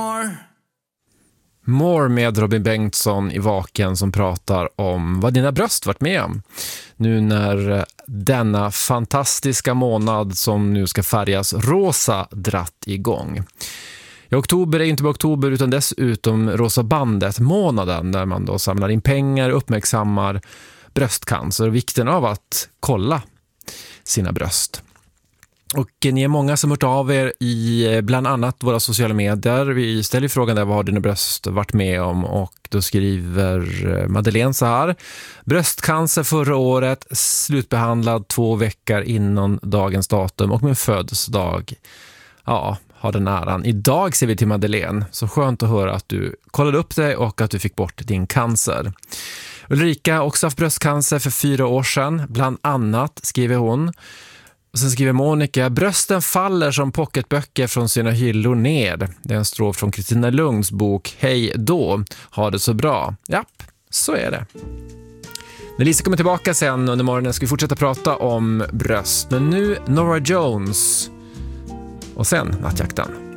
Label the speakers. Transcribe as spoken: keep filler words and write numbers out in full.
Speaker 1: more.
Speaker 2: More med Robin Bengtsson i Vaken som pratar om vad dina bröst varit med om. Nu när denna fantastiska månad som nu ska färgas rosa dratt igång. I oktober är inte bara oktober utan dessutom Rosa bandet månaden där man då samlar in pengar och uppmärksammar bröstcancer och vikten av att kolla sina bröst. Och ni är många som hört av er i bland annat våra sociala medier. Vi ställer frågan där vad har dina bröst varit med om och då skriver Madeleine så här. Bröstcancer förra året, slutbehandlad två veckor innan dagens datum och min födelsedag. Ja, har den äran. Idag ser vi till Madeleine. Så skönt att höra att du kollade upp dig och att du fick bort din cancer. Ulrika har också haft bröstcancer för fyra år sedan. Bland annat skriver hon. Och sen skriver Monica, brösten faller som pocketböcker från sina hyllor ner. Det är en strof från Kristina Lunds bok Hej då, ha det så bra. Japp, så är det. När Lisa kommer tillbaka sen under morgonen ska vi fortsätta prata om bröst. Men nu Norah Jones och sen Nattjakten.